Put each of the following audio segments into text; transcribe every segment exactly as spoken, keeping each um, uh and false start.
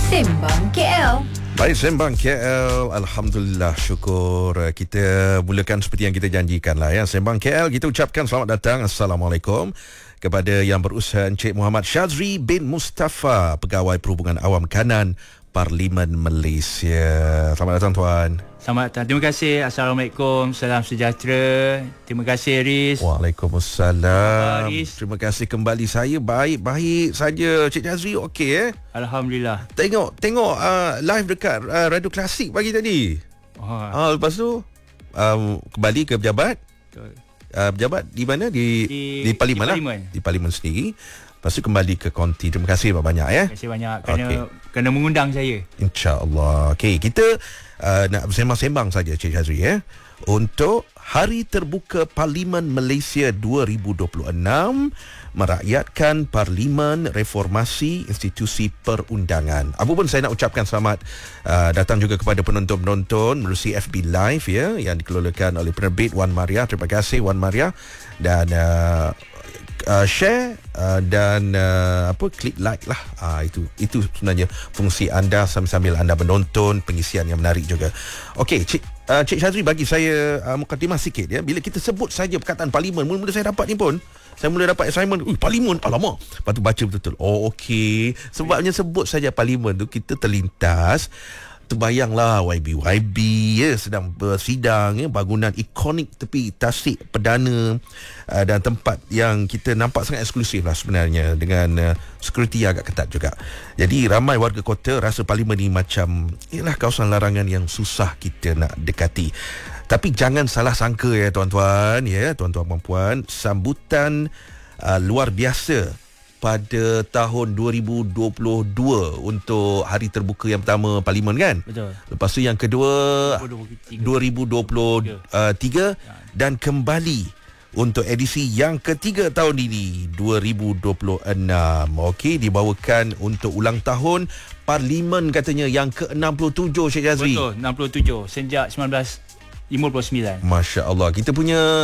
Sembang K L. Baik, Sembang K L. Alhamdulillah, syukur kita mulakan seperti yang kita janjikan lah ya. Sembang K L, kita ucapkan selamat datang, Assalamualaikum, kepada yang berusaha Encik Muhammad Syazri bin Mustafa, Pegawai Perhubungan Awam Kanan Parlimen Malaysia. Selamat datang, Tuan. Selamat datang. Terima kasih. Assalamualaikum. Salam sejahtera. Terima kasih, Riz. Waalaikumsalam. Riz. Terima kasih kembali. Saya baik-baik saja. Cik Syazri okey eh? Alhamdulillah. Tengok tengok uh, live dekat uh, Radio Klasik pagi tadi. Oh. Ah, lepas tu um, kembali ke pejabat. Betul. Uh, pejabat di mana? Di Di, di Parlimen di lah. Parlimen. Di Parlimen sendiri. Lepas tu kembali ke konti. Terima kasih banyak-banyak ya. Terima kasih banyak kerana Okey. kerana mengundang saya. InsyaAllah. Okey, kita uh, nak bersembang-sembang saja, Cik Syazri ya. Untuk Hari Terbuka Parlimen Malaysia dua ribu dua puluh enam, merakyatkan Parlimen Reformasi Institusi Perundangan. Apa pun saya nak ucapkan selamat uh, datang juga kepada penonton-penonton melalui F B Live ya, yang dikelolakan oleh penerbit Wan Maria. Terima kasih Wan Maria. Dan uh, Uh, share uh, dan uh, apa klik like lah, uh, itu itu sebenarnya fungsi anda sambil-sambil anda menonton pengisian yang menarik juga. Okey, Cik uh, Cik Syazri, bagi saya uh, mukadimah sikit ya. Bila kita sebut saja perkataan Parlimen, mula-mula saya dapat ni pun saya mula dapat assignment, ui Parlimen, alamak. Lepas tu baca betul-betul. Oh okey, sebabnya sebut saja Parlimen tu kita terlintas, terbayanglah Y B Y B ya, sedang bersidang ya, bangunan ikonik tepi tasik perdana, uh, dan tempat yang kita nampak sangat eksklusif lah sebenarnya, dengan uh, security agak ketat juga. Jadi ramai warga kota rasa Parlimen ni macam ialah kawasan larangan yang susah kita nak dekati. Tapi jangan salah sangka ya tuan-tuan ya, tuan-tuan dan puan, sambutan uh, luar biasa pada tahun dua ribu dua puluh dua untuk hari terbuka yang pertama Parlimen kan? Betul. Lepas tu yang kedua dua ribu dua puluh tiga dan kembali untuk edisi yang ketiga tahun ini dua ribu dua puluh enam. Okey, dibawakan untuk ulang tahun Parlimen katanya yang ke enam puluh tujuh, Syed Syazri. Betul, enam puluh tujuh sejak sembilan belas lima puluh sembilan. Masya Allah. Kita punya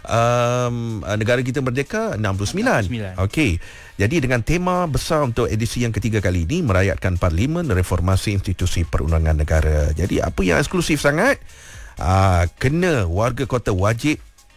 um, negara kita merdeka enam puluh sembilan. enam puluh sembilan. Okey. Jadi dengan tema besar untuk edisi yang ketiga kali ini, merakyatkan Parlimen Reformasi Institusi Perundangan Negara. Jadi apa yang eksklusif sangat, aa, kena warga kota wajib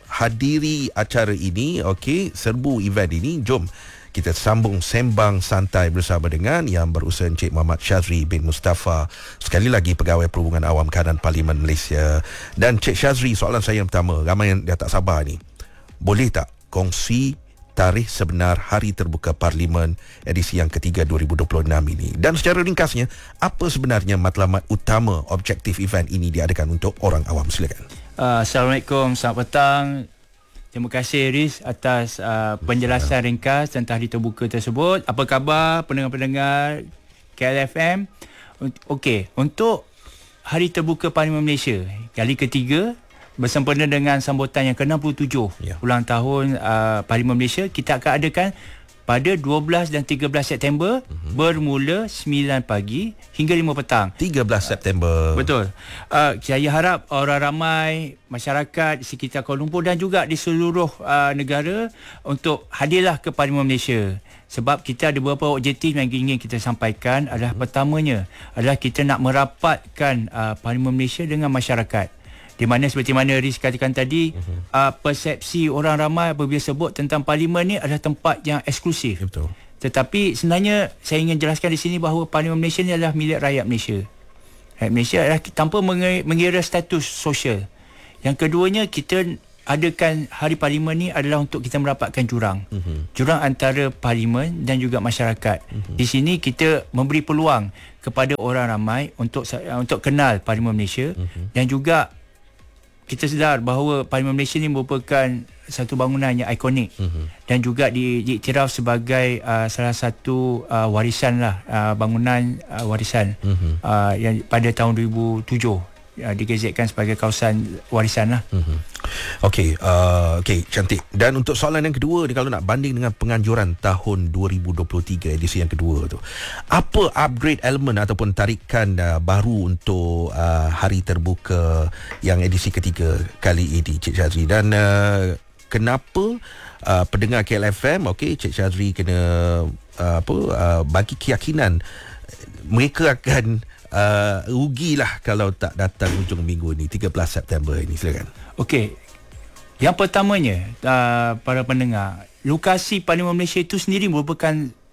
hadiri acara ini. Okey, serbu event ini. Jom kita sambung sembang santai bersama dengan yang berusaha Encik Muhammad Syazri bin Mustafa, sekali lagi Pegawai Perhubungan Awam Kanan Parlimen Malaysia. Dan Cik Syazri, soalan saya yang pertama, ramai yang dah tak sabar ni, boleh tak kongsi tarikh sebenar Hari Terbuka Parlimen edisi yang ketiga dua ribu dua puluh enam ini? Dan secara ringkasnya, apa sebenarnya matlamat utama objektif event ini diadakan untuk orang awam? Silakan. Uh, Assalamualaikum, selamat petang. Terima kasih Riz atas uh, penjelasan ringkas tentang Hari Terbuka tersebut. Apa khabar pendengar-pendengar K L F M? Okey, untuk Hari Terbuka Parlimen Malaysia kali ketiga bersempena dengan sambutan yang ke enam puluh tujuh ya, ulang tahun uh, Parlimen Malaysia, kita akan adakan pada dua belas dan tiga belas September, uh-huh, bermula sembilan pagi hingga lima petang. tiga belas September. Betul. Uh, saya harap orang ramai, masyarakat di sekitar Kuala Lumpur dan juga di seluruh uh, negara untuk hadirlah ke Parlimen Malaysia. Sebab kita ada beberapa objektif yang ingin kita sampaikan. Adalah uh-huh, pertamanya adalah kita nak merapatkan uh, Parlimen Malaysia dengan masyarakat. Di mana seperti mana Riz katakan tadi, uh-huh, uh, persepsi orang ramai apabila sebut tentang Parlimen ni adalah tempat yang eksklusif. Betul. Tetapi sebenarnya saya ingin jelaskan di sini bahawa Parlimen Malaysia ni adalah milik rakyat Malaysia. Rakyat Malaysia adalah tanpa mengira status sosial. Yang keduanya, kita adakan Hari Parlimen ni adalah untuk kita merapatkan jurang. Uh-huh. Jurang antara Parlimen dan juga masyarakat. Uh-huh. Di sini kita memberi peluang kepada orang ramai untuk untuk kenal Parlimen Malaysia, uh-huh, dan juga kita sedar bahawa Parlimen Malaysia ni merupakan satu bangunan yang ikonik, uh-huh, dan juga di, diiktiraf sebagai uh, salah satu uh, warisan lah, uh, bangunan uh, warisan, uh-huh, uh, yang pada tahun dua ribu tujuh uh, digazetkan sebagai kawasan warisan lah. Uh-huh. Okey, uh, okey, cantik. Dan untuk soalan yang kedua ni, kalau nak banding dengan penganjuran tahun dua ribu dua puluh tiga edisi yang kedua tu, apa upgrade elemen ataupun tarikan uh, baru untuk uh, Hari Terbuka yang edisi ketiga kali ini, Cik Syazri? Dan uh, kenapa uh, pendengar K L F M, okey, Cik Syazri kena uh, apa uh, bagi keyakinan mereka akan uh, rugilah kalau tak datang hujung minggu ni, tiga belas September ini. Silakan. Okey. Yang pertamanya, uh, para pendengar, lokasi Parlimen Malaysia itu sendiri merupakan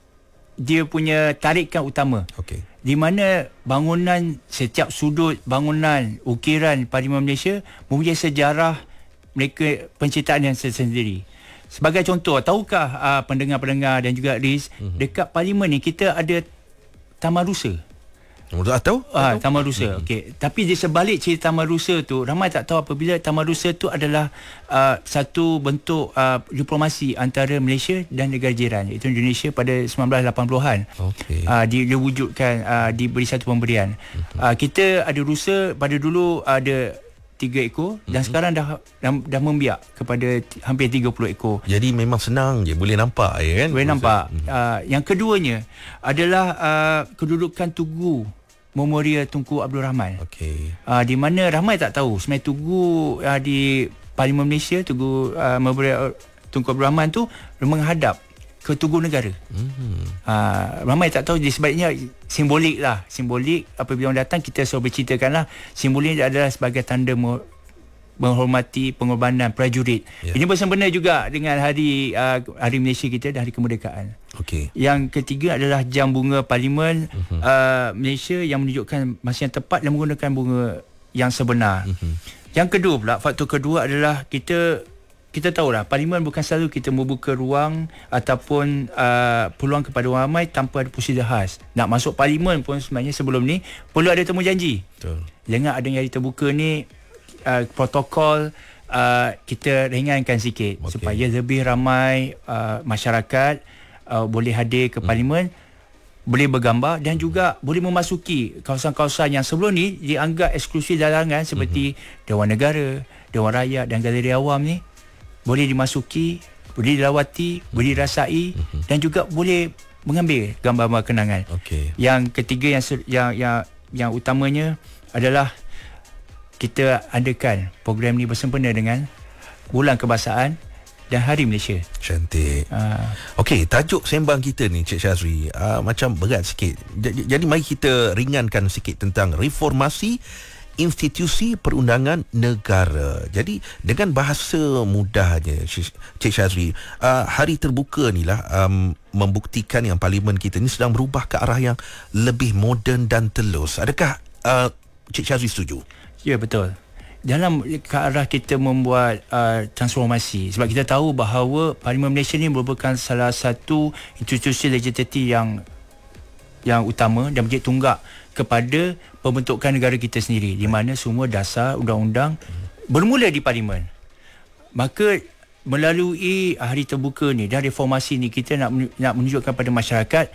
dia punya tarikan utama. Okey. Di mana bangunan, setiap sudut bangunan ukiran Parlimen Malaysia mempunyai sejarah mereka penciptaan yang sendiri. Sebagai contoh, tahukah uh, pendengar-pendengar dan juga Riz, mm-hmm. dekat Parlimen ni kita ada Taman Rusa. Mudah tahu? Ah, Taman Rusa. Hmm. Okey. Tapi di sebalik cerita Taman Rusa tu, ramai tak tahu apabila Taman Rusa tu adalah uh, satu bentuk uh, diplomasi antara Malaysia dan negara jiran, iaitu Indonesia pada sembilan belas lapan puluhan. Okey. Uh, di, diwujudkan, uh, diberi satu pemberian. Hmm. Uh, kita ada rusa pada dulu ada tiga ekor dan mm-hmm. sekarang dah, dah dah membiak kepada t- hampir tiga puluh ekor. Jadi memang senang je, boleh nampak ya kan? Boleh nampak. Mm-hmm. Uh, yang keduanya adalah uh, kedudukan Tugu Memorial Tunku Abdul Rahman. Okey. Uh, di mana ramai tak tahu sebenarnya Tugu uh, di Parlimen Malaysia, Tugu uh, Memorial Tunku Abdul Rahman tu menghadap ke Tugu Negara. Mm-hmm. Uh, ramai tak tahu, disebabnya simbolik lah. Simbolik apabila orang datang kita selalu berceritakan lah, simbolik adalah sebagai tanda menghormati pengorbanan prajurit. Yeah. Ini bersempena juga dengan hari uh, Hari Malaysia kita dan Hari Kemerdekaan. Okay. Yang ketiga adalah jam bunga Parlimen mm-hmm. uh, Malaysia yang menunjukkan masa yang tepat dan menggunakan bunga yang sebenar. Mm-hmm. Yang kedua pula, faktor kedua adalah kita kita tahulah Parlimen bukan selalu kita membuka ruang ataupun uh, peluang kepada orang ramai tanpa ada prosedur khas. Nak masuk Parlimen pun sebenarnya sebelum ni perlu ada temu janji. Betul. Dengan adanya hari terbuka ni, uh, protokol uh, kita ringankan sikit, okay, supaya lebih ramai uh, masyarakat uh, boleh hadir ke Parlimen, hmm. boleh bergambar dan juga boleh memasuki kawasan-kawasan yang sebelum ni dianggap eksklusif larangan seperti hmm. Dewan Negara, Dewan Rakyat dan Galeri Awam ni. Boleh dimasuki, boleh dilawati, mm-hmm. boleh dirasai mm-hmm. dan juga boleh mengambil gambar-gambar kenangan. Okay. Yang ketiga yang yang yang yang utamanya adalah kita adakan program ni bersempena dengan Bulan Kebangsaan dan Hari Malaysia. Cantik. Uh. Okey, tajuk sembang kita ni Cik Syazri uh, macam berat sikit. Jadi, jadi mari kita ringankan sikit tentang reformasi institusi perundangan negara. Jadi dengan bahasa mudahnya Cik Syazri, uh, hari terbuka ni lah um, membuktikan yang Parlimen kita ni sedang berubah ke arah yang lebih moden dan telus. Adakah uh, Cik Syazri setuju? Ya, betul. Dalam ke arah kita membuat uh, transformasi, sebab kita tahu bahawa Parlimen Malaysia ni merupakan salah satu institusi legislatif yang yang utama dan menjadi tunggak kepada pembentukan negara kita sendiri, di mana semua dasar undang-undang bermula di Parlimen. Maka melalui hari terbuka ni dan reformasi ni, kita nak nak menunjukkan pada masyarakat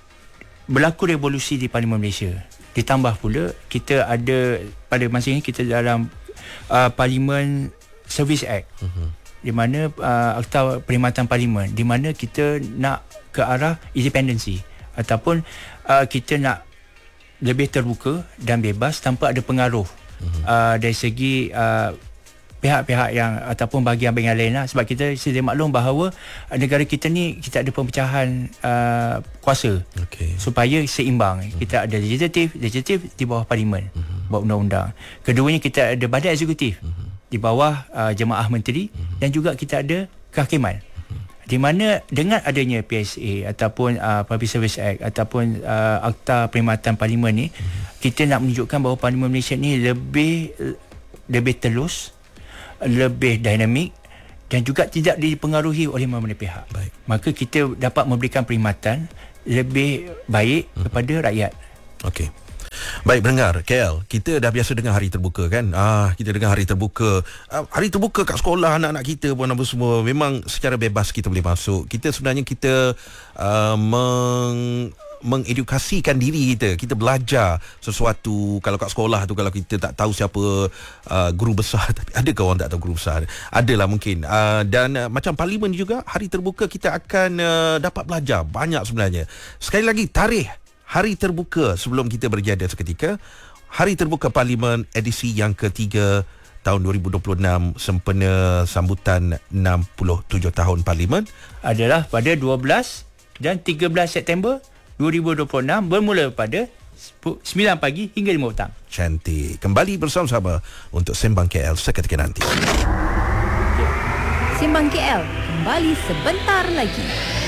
berlaku revolusi di Parlimen Malaysia. Ditambah pula kita ada pada masa ini kita dalam uh, Parlimen Service Act, uh-huh. di mana uh, Akta Perkhidmatan Parlimen, di mana kita nak ke arah independensi ataupun uh, kita nak lebih terbuka dan bebas tanpa ada pengaruh uh-huh. uh, dari segi uh, pihak-pihak yang ataupun bahagian-bahagian lain lah. Sebab kita sedia maklum bahawa negara kita ni kita ada pemecahan uh, kuasa, okay, supaya seimbang. Uh-huh. Kita ada legislatif, legislatif di bawah Parlimen, uh-huh. buat undang-undang. Keduanya kita ada badan eksekutif, uh-huh. di bawah uh, jemaah menteri, uh-huh. dan juga kita ada kehakiman. Di mana dengan adanya P S A ataupun uh, Public Service Act ataupun uh, Akta Perkhidmatan Parlimen ni, mm-hmm. kita nak menunjukkan bahawa Parlimen Malaysia ni lebih lebih telus, lebih dinamik dan juga tidak dipengaruhi oleh mana-mana pihak. Baik. Maka kita dapat memberikan perkhidmatan lebih baik mm-hmm. kepada rakyat. Okey. Baik pendengar K L, kita dah biasa dengar hari terbuka kan. Ah, kita dengar hari terbuka. Ah, hari terbuka kat sekolah anak-anak kita pun apa semua. Memang secara bebas kita boleh masuk. Kita sebenarnya kita uh, meng mengedukasikan diri kita. Kita belajar sesuatu. Kalau kat sekolah tu, kalau kita tak tahu siapa uh, guru besar, tapi ada ke orang tak tahu guru besar? Adalah mungkin. Uh, dan uh, macam Parlimen juga, hari terbuka kita akan uh, dapat belajar banyak sebenarnya. Sekali lagi, tarikh hari terbuka sebelum kita berjaya seketika. Hari terbuka Parlimen edisi yang ketiga tahun dua ribu dua puluh enam sempena sambutan enam puluh tujuh tahun Parlimen adalah pada dua belas dan tiga belas September dua ribu dua puluh enam, bermula pada sembilan pagi hingga lima petang. Cantik. Kembali bersama-sama untuk Sembang K L seketika nanti. Sembang K L kembali sebentar lagi.